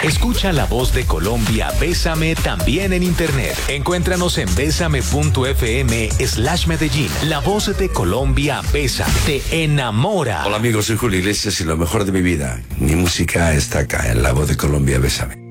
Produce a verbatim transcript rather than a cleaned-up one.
Escucha La Voz de Colombia, Bésame también en internet. Encuéntranos en bésame.fm slash Medellín. La Voz de Colombia, Bésame, te enamora. Hola amigos, soy Julio Iglesias y lo mejor de mi vida, mi música está acá en La Voz de Colombia, Bésame.